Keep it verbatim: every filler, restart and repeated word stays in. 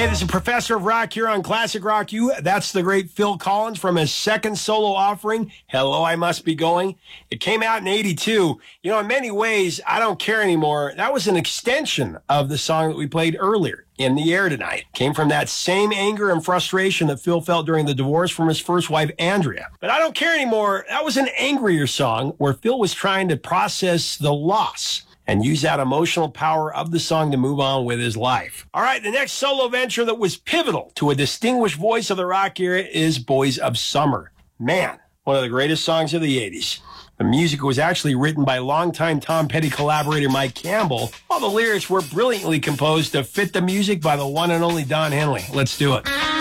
Hey, this is Professor of Rock here on Classic Rock U. That's the great Phil Collins from his second solo offering, Hello, I Must Be Going. It came out in eighty-two. You know, in many ways, I Don't Care Anymore, that was an extension of the song that we played earlier, In the Air Tonight. Came from that same anger and frustration that Phil felt during the divorce from his first wife, Andrea. But I Don't Care Anymore, that was an angrier song where Phil was trying to process the loss and use that emotional power of the song to move on with his life. All right, the next solo venture that was pivotal to a distinguished voice of the rock era is Boys of Summer. Man, one of the greatest songs of the eighties. The music was actually written by longtime Tom Petty collaborator Mike Campbell, while the lyrics were brilliantly composed to fit the music by the one and only Don Henley. Let's do it.